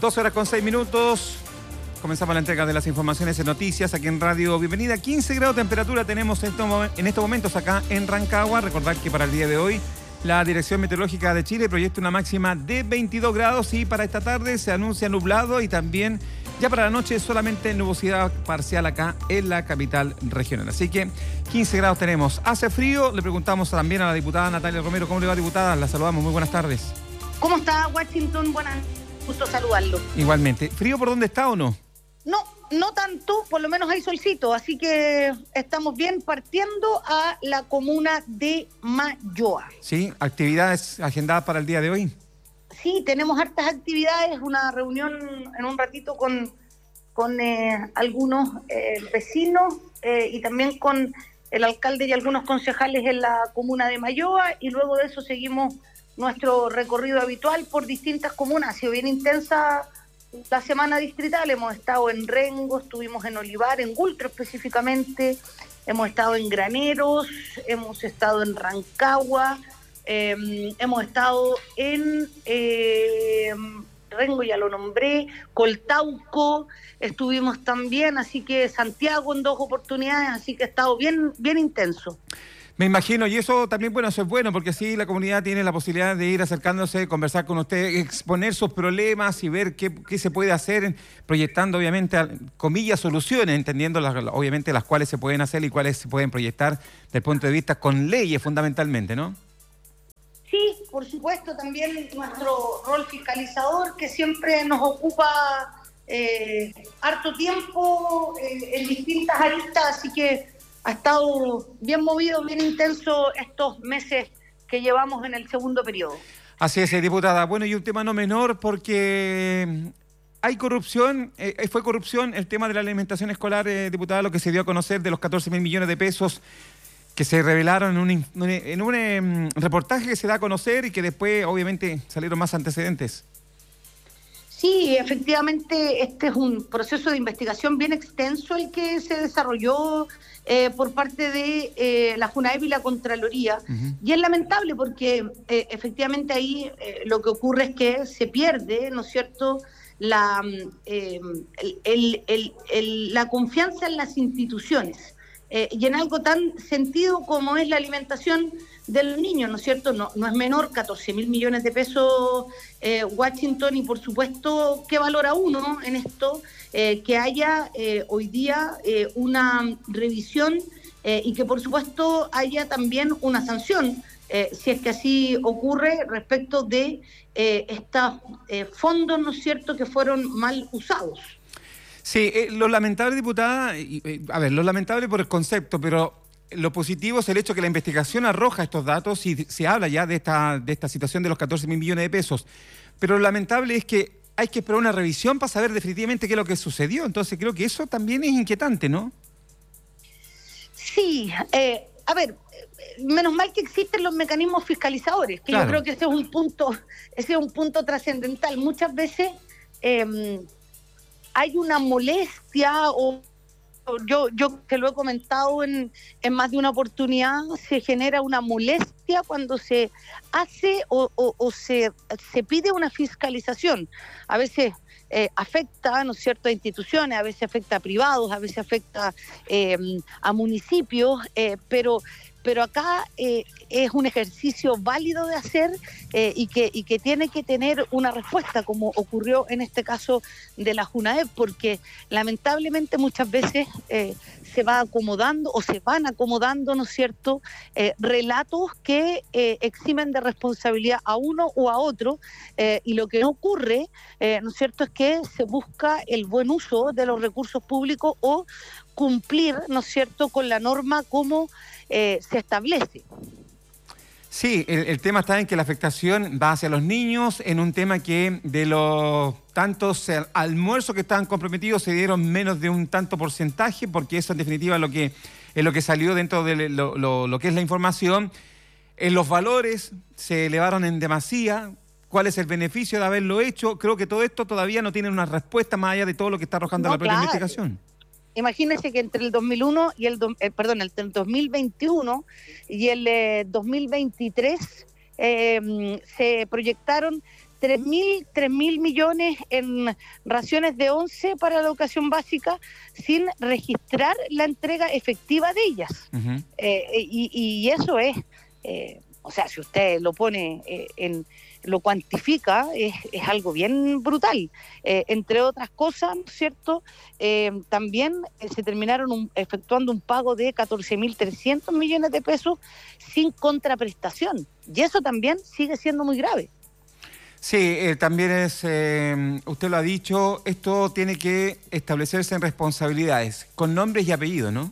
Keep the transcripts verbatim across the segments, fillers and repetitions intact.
doce horas con seis minutos. Comenzamos la entrega de las informaciones en noticias aquí en Radio Bienvenida. quince grados de temperatura tenemos en estos momentos acá en Rancagua. Recordar que para el día de hoy la Dirección Meteorológica de Chile proyecta una máxima de veintidós grados y para esta tarde se anuncia nublado y también ya para la noche solamente nubosidad parcial acá en la capital regional. Así que quince grados tenemos. ¿Hace frío? Le preguntamos también a la diputada Natalia Romero. ¿Cómo le va, diputada? La saludamos. Muy buenas tardes. ¿Cómo está, Washington? Buenas, gusto saludarlo. Igualmente. ¿Frío por dónde está o no? No, no tanto, por lo menos hay solcito, así que estamos bien partiendo a la comuna de Malloa. Sí, ¿actividades agendadas para el día de hoy? Sí, tenemos hartas actividades, una reunión en un ratito con, con eh, algunos eh, vecinos eh, y también con el alcalde y algunos concejales en la comuna de Malloa, y luego de eso seguimos nuestro recorrido habitual por distintas comunas. Ha sido bien intensa la semana distrital, hemos estado en Rengo, estuvimos en Olivar, en Gultro específicamente, hemos estado en Graneros, hemos estado en Rancagua, eh, hemos estado en eh, Rengo, ya lo nombré, Coltauco, estuvimos también, así que Santiago en dos oportunidades, así que ha estado bien, bien intenso. Me imagino, y eso también, bueno, eso es bueno, porque así la comunidad tiene la posibilidad de ir acercándose, conversar con usted, exponer sus problemas y ver qué, qué se puede hacer, proyectando, obviamente, comillas, soluciones, entendiendo, las, obviamente, las cuales se pueden hacer y cuáles se pueden proyectar desde el punto de vista con leyes, fundamentalmente, ¿no? Sí, por supuesto, también nuestro rol fiscalizador, que siempre nos ocupa eh, harto tiempo eh, en distintas aristas, así que ha estado bien movido, bien intenso estos meses que llevamos en el segundo periodo. Así es, diputada. Bueno, y un tema no menor porque hay corrupción, eh, fue corrupción el tema de la alimentación escolar, eh, diputada, lo que se dio a conocer de los catorce mil millones de pesos que se revelaron en un, en un eh, reportaje que se da a conocer y que después, obviamente, salieron más antecedentes. Sí, efectivamente, este es un proceso de investigación bien extenso el que se desarrolló eh, por parte de eh, la Junaep y la Contraloría. Uh-huh. Y es lamentable porque eh, efectivamente ahí eh, lo que ocurre es que se pierde, ¿no es cierto?, la, eh, el, el, el, el, la confianza en las instituciones. Eh, y en algo tan sentido como es la alimentación de los niños, ¿no es cierto? No, no es menor, catorce mil millones de pesos, eh, Washington, y por supuesto, ¿qué valora uno en esto? Eh, que haya eh, hoy día eh, una revisión eh, y que por supuesto haya también una sanción, eh, si es que así ocurre, respecto de eh, estos eh, fondos, ¿no es cierto?, que fueron mal usados. Sí, eh, lo lamentable, diputada, eh, a ver, lo lamentable por el concepto, pero lo positivo es el hecho que la investigación arroja estos datos y se habla ya de esta, de esta situación de los catorce mil millones de pesos. Pero lo lamentable es que hay que esperar una revisión para saber definitivamente qué es lo que sucedió. Entonces creo que eso también es inquietante, ¿no? Sí, eh, a ver, menos mal que existen los mecanismos fiscalizadores, que claro, yo creo que ese es un punto, ese es un punto trascendental. Muchas veces eh, hay una molestia o Yo, yo que lo he comentado en, en más de una oportunidad, se genera una molestia cuando se hace o, o, o se, se pide una fiscalización. A veces eh, afecta, ¿no es cierto?, a instituciones, a veces afecta a privados, a veces afecta eh, a municipios, eh, pero... pero acá eh, es un ejercicio válido de hacer eh, y, que, y que tiene que tener una respuesta, como ocurrió en este caso de la Junaep, porque lamentablemente muchas veces eh, se va acomodando o se van acomodando, ¿no es cierto?, eh, relatos que eh, eximen de responsabilidad a uno o a otro, eh, y lo que no ocurre, eh, ¿no es cierto?, es que se busca el buen uso de los recursos públicos o cumplir, ¿no es cierto?, con la norma como eh, se establece. Sí, el, el tema está en que la afectación va hacia los niños, en un tema que de los tantos almuerzos que estaban comprometidos se dieron menos de un tanto porcentaje, porque eso en definitiva es lo que, es lo que salió dentro de lo, lo, lo que es la información. En los valores se elevaron en demasía. ¿Cuál es el beneficio de haberlo hecho? Creo que todo esto todavía no tiene una respuesta más allá de todo lo que está arrojando no, la propia claro. investigación. Imagínense que entre el dos mil uno y el, eh, perdón, el dos mil veintiuno y el eh, dos mil veintitrés eh, se proyectaron tres mil millones en raciones de once para la educación básica sin registrar la entrega efectiva de ellas. Uh-huh. eh, y, y eso es, eh, o sea, si usted lo pone eh, en... lo cuantifica, es, es algo bien brutal. Eh, entre otras cosas, ¿no es cierto? Eh, también eh, se terminaron un, efectuando un pago de catorce mil trescientos millones de pesos sin contraprestación. Y eso también sigue siendo muy grave. Sí, eh, también es, eh, usted lo ha dicho, esto tiene que establecerse en responsabilidades, con nombres y apellidos, ¿no?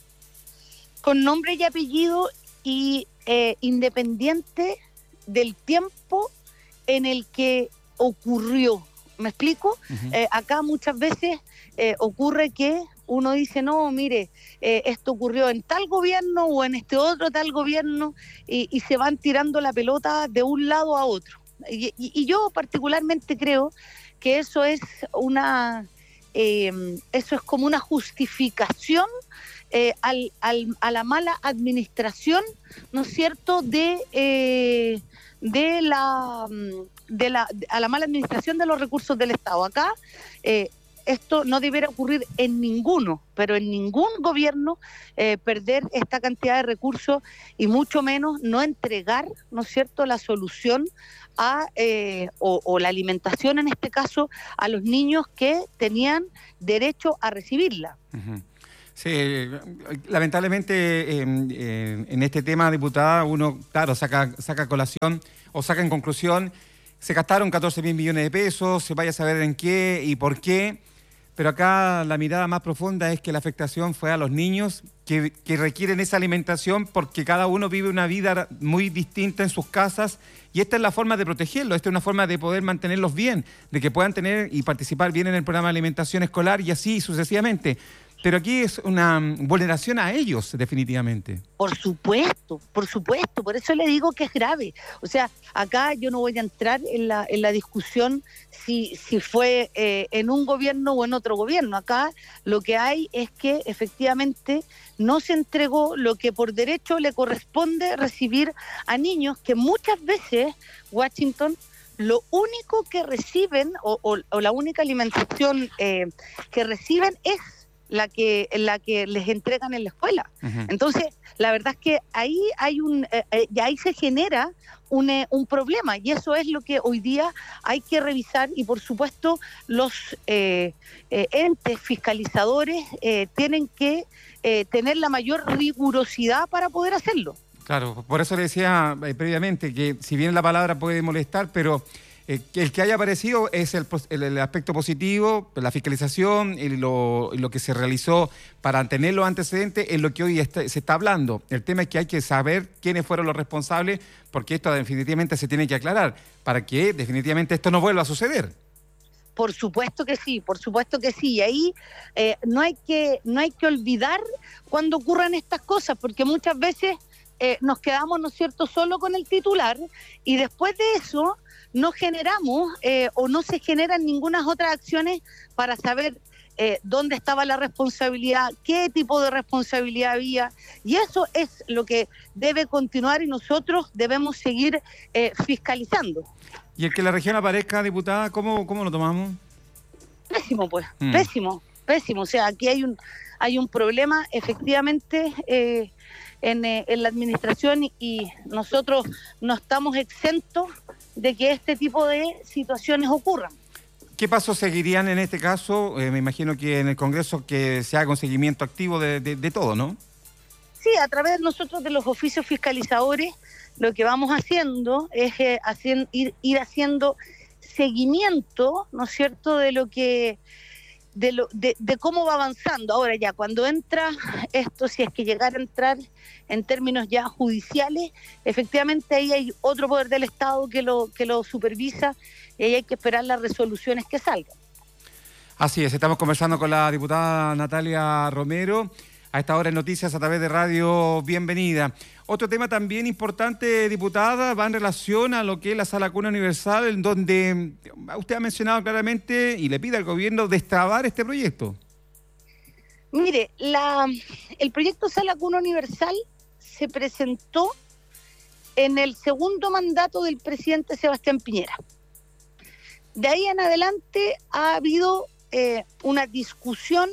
Con nombre y apellido y eh, independiente del tiempo en el que ocurrió. ¿Me explico? Uh-huh. Eh, acá muchas veces eh, ocurre que uno dice, no, mire, eh, esto ocurrió en tal gobierno o en este otro tal gobierno, y, y se van tirando la pelota de un lado a otro. Y, y, y yo particularmente creo que eso es una, eh, eso es como una justificación eh, al, al, a la mala administración, ¿no es cierto?, de... Eh, de la de la a la mala administración de los recursos del Estado. Acá eh, esto no debiera ocurrir en ninguno, pero en ningún gobierno eh, perder esta cantidad de recursos y mucho menos no entregar, ¿no es cierto?, la solución a eh, o, o la alimentación en este caso a los niños que tenían derecho a recibirla. Uh-huh. Sí, lamentablemente eh, eh, en este tema, diputada, uno, claro, saca, saca colación o saca en conclusión, se gastaron catorce mil millones de pesos, se vaya a saber en qué y por qué, pero acá la mirada más profunda es que la afectación fue a los niños que, que requieren esa alimentación porque cada uno vive una vida muy distinta en sus casas y esta es la forma de protegerlos, esta es una forma de poder mantenerlos bien, de que puedan tener y participar bien en el programa de alimentación escolar y así sucesivamente. Pero aquí es una vulneración a ellos, definitivamente. Por supuesto, por supuesto, por eso le digo que es grave. O sea, acá yo no voy a entrar en la, en la discusión si, si fue eh, en un gobierno o en otro gobierno. Acá lo que hay es que efectivamente no se entregó lo que por derecho le corresponde recibir a niños que muchas veces, Washington, lo único que reciben o, o, o la única alimentación eh, que reciben es la que la que les entregan en la escuela. Uh-huh. Entonces, la verdad es que ahí hay un eh, eh, y ahí se genera un, eh, un problema y eso es lo que hoy día hay que revisar y por supuesto los eh, eh, entes fiscalizadores eh, tienen que eh, tener la mayor rigurosidad para poder hacerlo. Claro, por eso le decía eh, previamente que si bien la palabra puede molestar, pero Eh, el que haya aparecido es el, el, el aspecto positivo, la fiscalización y lo, lo que se realizó para tener los antecedentes es lo que hoy está, se está hablando. El tema es que hay que saber quiénes fueron los responsables, porque esto definitivamente se tiene que aclarar, para que definitivamente esto no vuelva a suceder. Por supuesto que sí, por supuesto que sí. Y ahí eh, no hay que, no hay que olvidar cuando ocurran estas cosas, porque muchas veces eh, nos quedamos, ¿no es cierto?, solo con el titular y después de eso no generamos eh, o no se generan ninguna otras acciones para saber eh, dónde estaba la responsabilidad, qué tipo de responsabilidad había, y eso es lo que debe continuar y nosotros debemos seguir eh, fiscalizando. ¿Y el que la región aparezca, diputada, cómo, cómo lo tomamos? Pésimo, pues, mm. pésimo, pésimo. O sea, aquí hay un, hay un problema efectivamente eh, en, eh, en la administración y, y nosotros no estamos exentos de que este tipo de situaciones ocurran. ¿Qué pasos seguirían en este caso? Eh, me imagino que en el Congreso que se haga un seguimiento activo de, de, de todo, ¿no? Sí, a través de nosotros de los oficios fiscalizadores, lo que vamos haciendo es eh, hacer, ir, ir haciendo seguimiento, ¿no es cierto?, de lo que de, lo, de, de cómo va avanzando. Ahora ya, cuando entra esto, si es que llegara a entrar en términos ya judiciales, efectivamente ahí hay otro poder del Estado que lo, que lo supervisa y ahí hay que esperar las resoluciones que salgan. Así es, estamos conversando con la diputada Natalia Romero. A esta hora en Noticias a través de Radio Bienvenida. Otro tema también importante, diputada, va en relación a lo que es la Sala Cuna Universal, en donde usted ha mencionado claramente y le pide al gobierno destrabar este proyecto. Mire, la, el proyecto Sala Cuna Universal se presentó en el segundo mandato del presidente Sebastián Piñera. De ahí en adelante ha habido eh, una discusión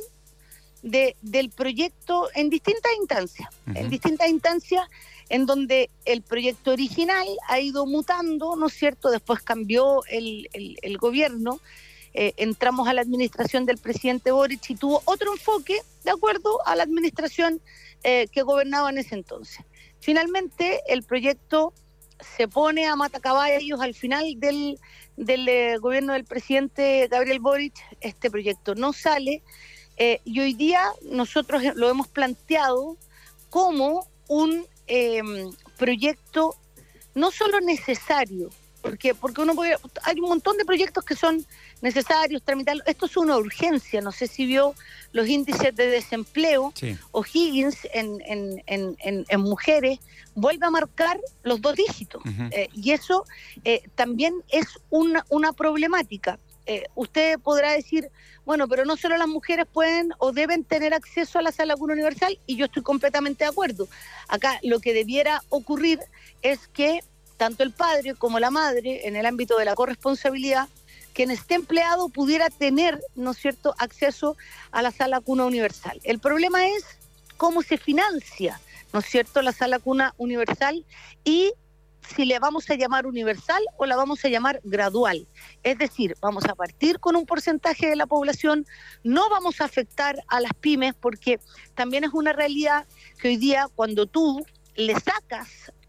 de, del proyecto en distintas instancias, uh-huh. en distintas instancias en donde el proyecto original ha ido mutando, ¿no es cierto? Después cambió el, el, el gobierno, eh, entramos a la administración del presidente Boric y tuvo otro enfoque de acuerdo a la administración eh, que gobernaba en ese entonces. Finalmente, el proyecto se pone a matacaballos al final del, del eh, gobierno del presidente Gabriel Boric. Este proyecto no sale eh, y hoy día nosotros lo hemos planteado como un eh, proyecto no solo necesario, porque porque uno puede, hay un montón de proyectos que son necesarios, tramitarlos. Esto es una urgencia. No sé si vio los índices de desempleo. Sí. O'Higgins en, en, en, en, en mujeres vuelve a marcar los dos dígitos. Uh-huh. Eh, y eso eh, también es una, una problemática. Eh, usted podrá decir, bueno, pero no solo las mujeres pueden o deben tener acceso a la sala cuna universal, y yo estoy completamente de acuerdo. Acá lo que debiera ocurrir es que tanto el padre como la madre, en el ámbito de la corresponsabilidad, quien esté empleado pudiera tener, ¿no es cierto?, acceso a la sala cuna universal. El problema es cómo se financia, ¿no es cierto?, la sala cuna universal, y si le vamos a llamar universal o la vamos a llamar gradual. Es decir, vamos a partir con un porcentaje de la población, no vamos a afectar a las pymes, porque también es una realidad que hoy día cuando tú le sacas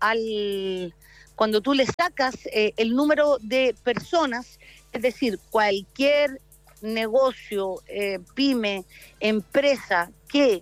al... Cuando tú le sacas eh, el número de personas, es decir, cualquier negocio, eh, pyme, empresa que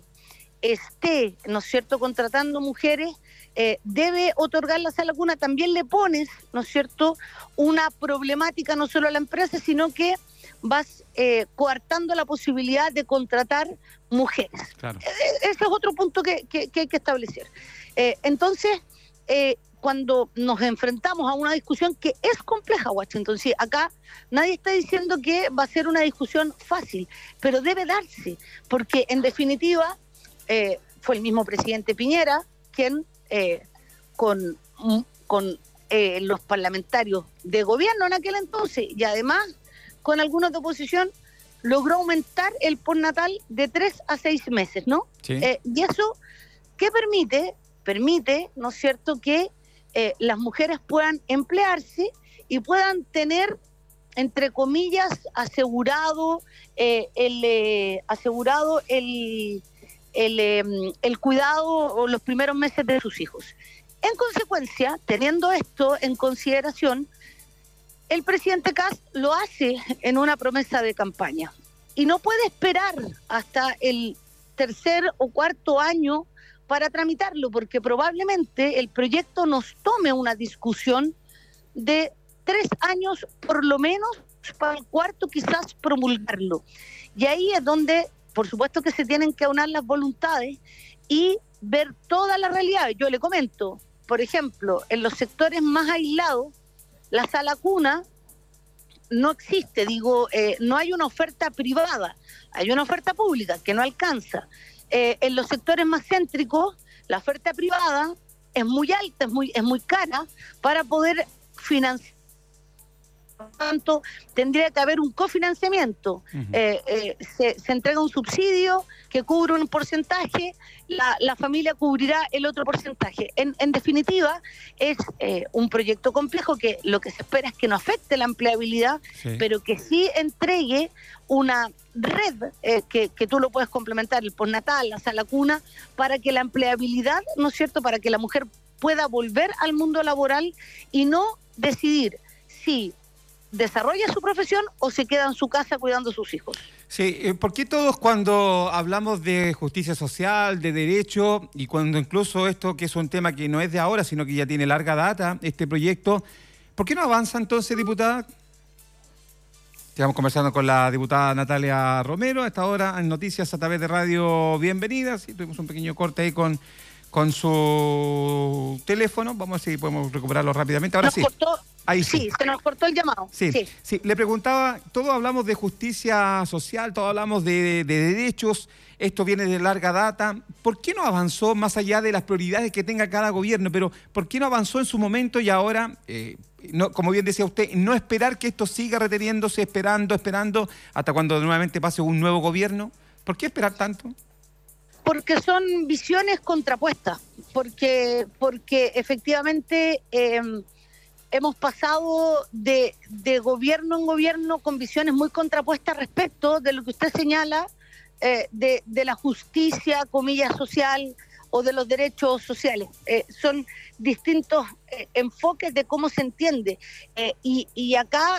esté, ¿no es cierto?, contratando mujeres, eh, debe otorgar la sala cuna, también le pones, ¿no es cierto?, una problemática no solo a la empresa, sino que vas eh, coartando la posibilidad de contratar mujeres. Claro. Ese es otro punto que, que, que hay que establecer. Eh, entonces, eh, cuando nos enfrentamos a una discusión que es compleja, Washington, sí, acá nadie está diciendo que va a ser una discusión fácil, pero debe darse, porque en definitiva eh, fue el mismo presidente Piñera quien eh, con, con eh, los parlamentarios de gobierno en aquel entonces y además con algunos de oposición logró aumentar el postnatal de tres a seis meses, ¿no? Sí. Eh, y eso, ¿qué permite? Permite, ¿no es cierto?, que Eh, las mujeres puedan emplearse y puedan tener, entre comillas, asegurado eh, el eh, asegurado el el, eh, el cuidado o los primeros meses de sus hijos. En consecuencia, teniendo esto en consideración, el presidente Kast lo hace en una promesa de campaña y no puede esperar hasta el tercer o cuarto año para tramitarlo, porque probablemente el proyecto nos tome una discusión de tres años por lo menos, para el cuarto quizás promulgarlo. Y ahí es donde, por supuesto que se tienen que aunar las voluntades y ver toda la realidad. Yo le comento, por ejemplo, en los sectores más aislados, la sala cuna no existe, digo, eh, no hay una oferta privada, hay una oferta pública que no alcanza. Eh, en los sectores más céntricos, la oferta privada es muy alta, es muy, es muy cara para poder financiar. Por lo tanto, tendría que haber un cofinanciamiento. Uh-huh. eh, eh, se, se entrega un subsidio que cubre un porcentaje, la, la familia cubrirá el otro porcentaje. En, en definitiva, es eh, un proyecto complejo que lo que se espera es que no afecte la empleabilidad, sí, pero que sí entregue una red eh, que, que tú lo puedes complementar, el postnatal, la sala cuna, para que la empleabilidad, ¿no es cierto?, para que la mujer pueda volver al mundo laboral y no decidir si desarrolla su profesión o se queda en su casa cuidando a sus hijos. Sí, eh, ¿por qué todos cuando hablamos de justicia social, de derecho, y cuando incluso esto que es un tema que no es de ahora, sino que ya tiene larga data, este proyecto, ¿por qué no avanza entonces, diputada? Estamos conversando con la diputada Natalia Romero a esta hora en Noticias a través de Radio Bienvenidas. Sí, tuvimos un pequeño corte ahí con, con su teléfono. Vamos a ver si podemos recuperarlo rápidamente. Ahora nos sí. Cortó, ahí sí. Sí, se nos cortó el llamado. Sí, sí, sí. Le preguntaba, todos hablamos de justicia social, todos hablamos de, de derechos, esto viene de larga data. ¿Por qué no avanzó más allá de las prioridades que tenga cada gobierno? Pero ¿por qué no avanzó en su momento y ahora... Eh, no, como bien decía usted, no esperar que esto siga reteniéndose, esperando, esperando, hasta cuando nuevamente pase un nuevo gobierno. ¿Por qué esperar tanto? Porque son visiones contrapuestas, porque, porque efectivamente eh, hemos pasado de, de gobierno en gobierno con visiones muy contrapuestas respecto de lo que usted señala, eh, de, de la justicia, comillas, social, o de los derechos sociales. Eh, son distintos eh, enfoques de cómo se entiende. Eh, y, y acá,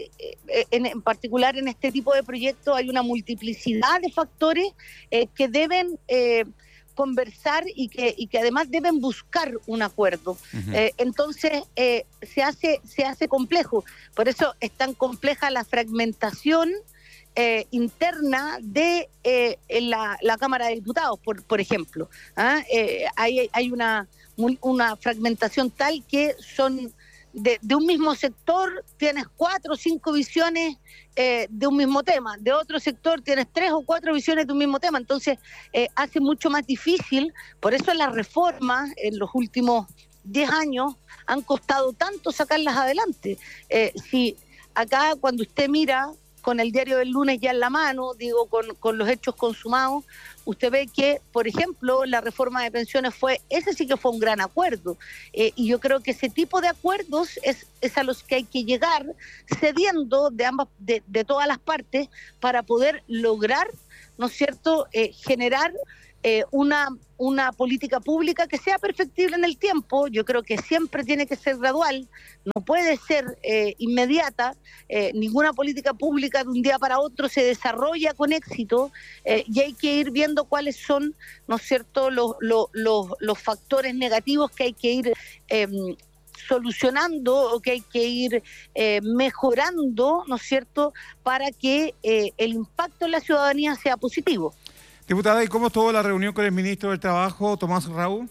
eh, en, en particular en este tipo de proyectos, hay una multiplicidad de factores eh, que deben eh, conversar y que, y que además deben buscar un acuerdo. Uh-huh. Eh, entonces, eh, se hace, se hace complejo. Por eso es tan compleja la fragmentación Eh, interna de eh, la, la Cámara de Diputados, por, por ejemplo. ¿Ah? Eh, hay, hay una, una fragmentación tal que son de, de un mismo sector, tienes cuatro o cinco visiones eh, de un mismo tema, de otro sector tienes tres o cuatro visiones de un mismo tema, entonces eh, hace mucho más difícil. Por eso las reformas en los últimos diez años han costado tanto sacarlas adelante. Eh, si acá cuando usted mira con el diario del lunes ya en la mano, digo, con, con los hechos consumados, usted ve que, por ejemplo, la reforma de pensiones fue, ese sí que fue un gran acuerdo, eh, y yo creo que ese tipo de acuerdos es, es a los que hay que llegar cediendo de ambas, de, de todas las partes para poder lograr, ¿no es cierto?, eh, generar eh, una, una política pública que sea perfectible en el tiempo. Yo creo que siempre tiene que ser gradual, no puede ser eh, inmediata. Eh, ninguna política pública de un día para otro se desarrolla con éxito, eh, y hay que ir viendo cuáles son, ¿no es cierto?, los, los, los, los factores negativos que hay que ir eh, solucionando o que hay que ir eh, mejorando, ¿no es cierto?, para que eh, el impacto en la ciudadanía sea positivo. Diputada, ¿y cómo estuvo la reunión con el ministro del Trabajo, Tomás Raúl?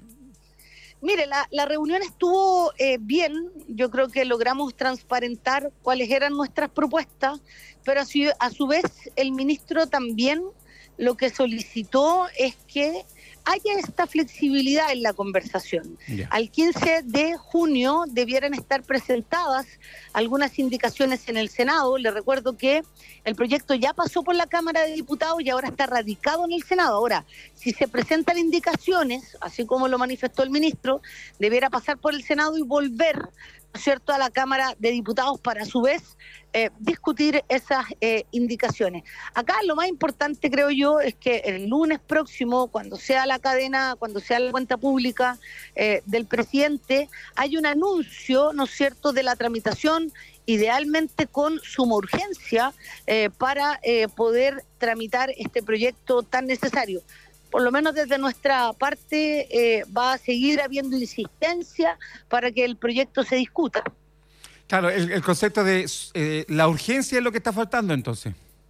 Mire, la, la reunión estuvo eh, bien. Yo creo que logramos transparentar cuáles eran nuestras propuestas, pero a su, a su vez el ministro también lo que solicitó es que haya esta flexibilidad en la conversación. Yeah. Al quince de junio debieran estar presentadas algunas indicaciones en el Senado. Le recuerdo que el proyecto ya pasó por la Cámara de Diputados y ahora está radicado en el Senado. Ahora, si se presentan indicaciones, así como lo manifestó el ministro, debiera pasar por el Senado y volver, ¿no es cierto?, a la Cámara de Diputados para a su vez eh, discutir esas eh, indicaciones. Acá lo más importante, creo yo, es que el lunes próximo, cuando sea la cadena, cuando sea la cuenta pública eh, del presidente, hay un anuncio, ¿no es cierto?, de la tramitación, idealmente con suma urgencia, eh, para eh, poder tramitar este proyecto tan necesario. Por lo menos desde nuestra parte eh, va a seguir habiendo insistencia para que el proyecto se discuta. Claro, el, el concepto de eh, la urgencia es lo que está faltando entonces.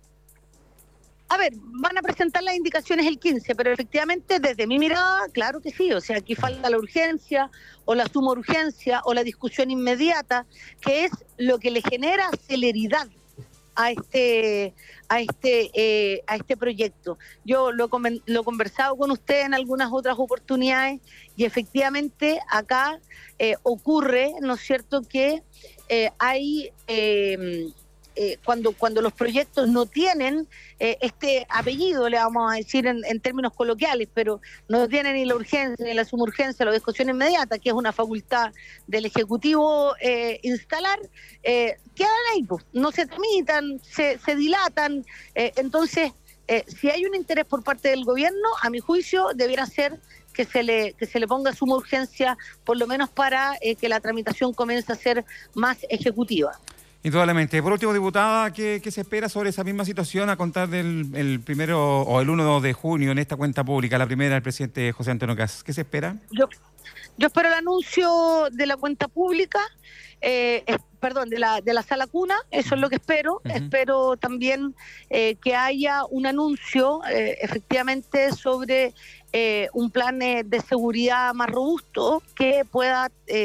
A ver, van a presentar las indicaciones el quince, pero efectivamente desde mi mirada, claro que sí, o sea, aquí falta la urgencia o la suma urgencia o la discusión inmediata, que es lo que le genera celeridad a este a este eh, a este proyecto. Yo lo, lo he conversado con usted en algunas otras oportunidades y efectivamente acá eh, ocurre, ¿no es cierto?, que eh, hay eh, eh, cuando cuando los proyectos no tienen eh, este apellido, le vamos a decir en, en términos coloquiales, pero no tienen ni la urgencia ni la suma urgencia, la discusión inmediata, que es una facultad del Ejecutivo eh, instalar, eh, quedan ahí, pues, no se tramitan, se, se dilatan. Eh, entonces, eh, si hay un interés por parte del gobierno, a mi juicio, debiera ser que se le que se le ponga suma urgencia, por lo menos para eh, que la tramitación comience a ser más ejecutiva. Indudablemente. Por último, diputada, ¿qué, qué se espera sobre esa misma situación a contar del el primero o el primero de junio en esta cuenta pública, la primera del presidente José Antonio Kast? ¿Qué se espera? Yo, yo espero el anuncio de la cuenta pública, eh, eh, perdón, de la de la sala cuna, eso es lo que espero. Uh-huh. Espero también eh, que haya un anuncio, eh, efectivamente, sobre eh, un plan eh, de seguridad más robusto que pueda... Eh,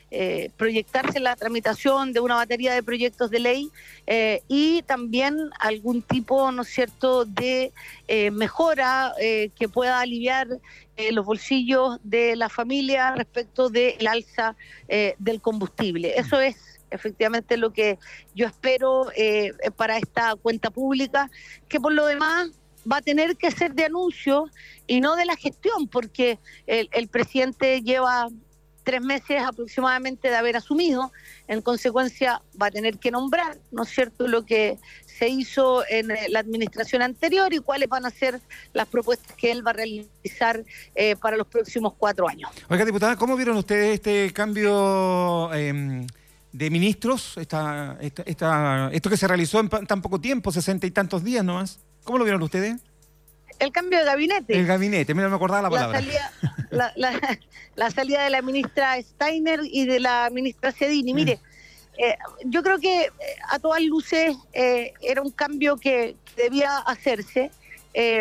eh, proyectarse la tramitación de una batería de proyectos de ley eh, y también algún tipo, ¿no es cierto?, de eh, mejora eh, que pueda aliviar eh, los bolsillos de la familia respecto del alza eh, del combustible. Eso es efectivamente lo que yo espero eh, para esta cuenta pública, que por lo demás va a tener que ser de anuncio y no de la gestión, porque el, el presidente lleva tres meses aproximadamente de haber asumido, en consecuencia va a tener que nombrar, ¿no es cierto?, lo que se hizo en la administración anterior y cuáles van a ser las propuestas que él va a realizar eh, para los próximos cuatro años. Oiga, diputada, ¿cómo vieron ustedes este cambio eh, de ministros, esta, esta, esta, esto que se realizó en tan poco tiempo, sesenta y tantos días nomás? ¿Cómo lo vieron ustedes? El cambio de gabinete. El gabinete, mira, me acordaba la palabra. La salida, la, la, la salida de la ministra Steiner y de la ministra Cedini. Mm. Mire, eh, yo creo que eh, a todas luces eh, era un cambio que debía hacerse. Eh,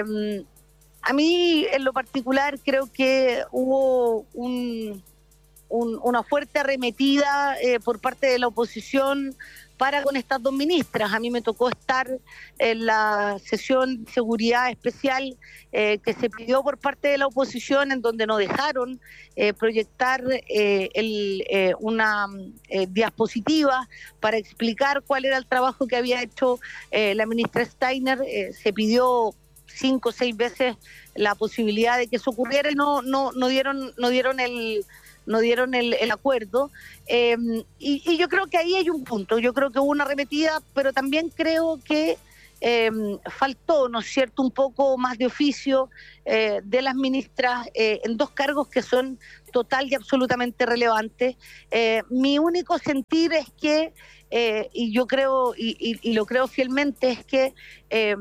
a mí, en lo particular, creo que hubo un, un, una fuerte arremetida eh, por parte de la oposición para con estas dos ministras. A mí me tocó estar en la sesión de seguridad especial eh, que se pidió por parte de la oposición, en donde nos dejaron eh, proyectar eh, el, eh, una eh, diapositiva para explicar cuál era el trabajo que había hecho eh, la ministra Steiner. Eh, se pidió cinco o seis veces la posibilidad de que eso ocurriera y no, no, no dieron, no dieron el... no dieron el, el acuerdo, eh, y, y yo creo que ahí hay un punto, yo creo que hubo una arremetida, pero también creo que eh, faltó, ¿no es cierto?, un poco más de oficio eh, de las ministras eh, en dos cargos que son total y absolutamente relevantes. Eh, mi único sentir es que, eh, y yo creo, y, y, y lo creo fielmente, es que eh,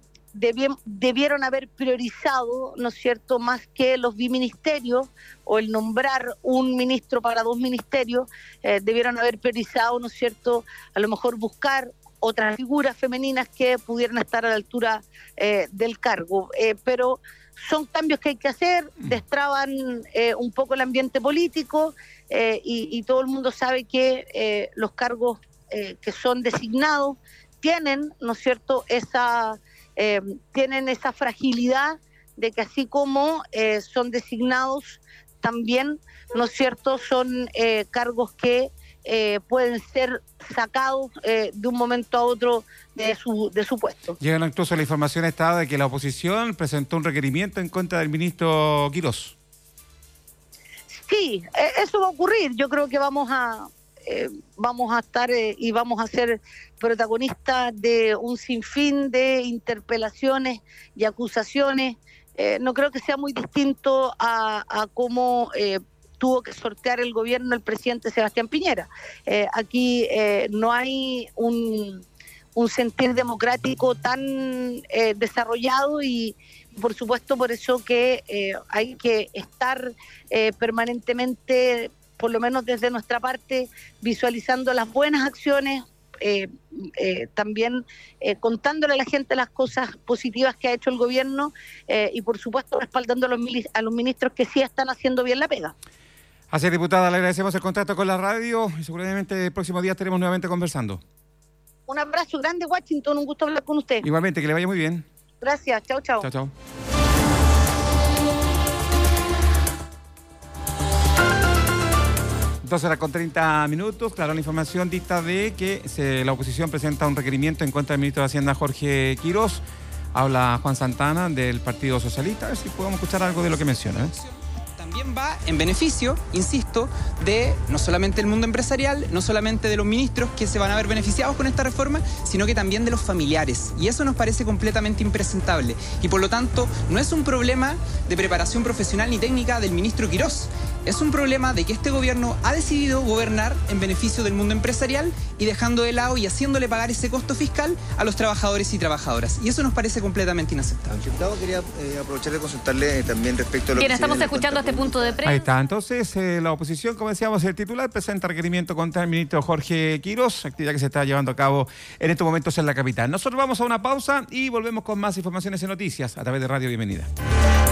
debieron haber priorizado, ¿no es cierto?, más que los biministerios o el nombrar un ministro para dos ministerios, eh, debieron haber priorizado, ¿no es cierto?, a lo mejor buscar otras figuras femeninas que pudieran estar a la altura eh, del cargo. Eh, pero son cambios que hay que hacer, destraban eh, un poco el ambiente político eh, y, y todo el mundo sabe que eh, los cargos eh, que son designados tienen, ¿no es cierto?, esa... Eh, tienen esa fragilidad de que así como eh, son designados, también, ¿no es cierto?, son eh, cargos que eh, pueden ser sacados eh, de un momento a otro de su, de su puesto. Llega incluso la información esta de que la oposición presentó un requerimiento en contra del ministro Quirós. Sí, eso va a ocurrir. Yo creo que vamos a... Eh, vamos a estar eh, y vamos a ser protagonistas de un sinfín de interpelaciones y acusaciones. Eh, no creo que sea muy distinto a, a cómo eh, tuvo que sortear el gobierno el presidente Sebastián Piñera. Eh, aquí eh, no hay un, un sentir democrático tan eh, desarrollado y, por supuesto, por eso que eh, hay que estar eh, permanentemente, por lo menos desde nuestra parte, visualizando las buenas acciones, eh, eh, también eh, contándole a la gente las cosas positivas que ha hecho el gobierno eh, y, por supuesto, respaldando a los, a los ministros que sí están haciendo bien la pega. Así es, diputada, le agradecemos el contacto con la radio y seguramente el próximo día estaremos nuevamente conversando. Un abrazo grande, Washington, un gusto hablar con usted. Igualmente, que le vaya muy bien. Gracias, chao, chao. Chao, chao. doce horas con treinta minutos. Claro, la información dicta de que se, la oposición presenta un requerimiento en contra del ministro de Hacienda, Jorge Quirós. Habla Juan Santana del Partido Socialista. A ver si podemos escuchar algo de lo que menciona, ¿eh? También va en beneficio, insisto, de no solamente el mundo empresarial, no solamente de los ministros que se van a ver beneficiados con esta reforma, sino que también de los familiares. Y eso nos parece completamente impresentable. Y por lo tanto, no es un problema de preparación profesional ni técnica del ministro Quirós. Es un problema de que este gobierno ha decidido gobernar en beneficio del mundo empresarial y dejando de lado y haciéndole pagar ese costo fiscal a los trabajadores y trabajadoras. Y eso nos parece completamente inaceptable. Diputado, quería eh, aprovechar de consultarle también respecto a lo Bien, que estamos escuchando este punto de prensa. Ahí está. Entonces, eh, la oposición, como decíamos, el titular presenta requerimiento contra el ministro Jorge Quirós, actividad que se está llevando a cabo en estos momentos en la capital. Nosotros vamos a una pausa y volvemos con más informaciones y noticias a través de Radio Bienvenida.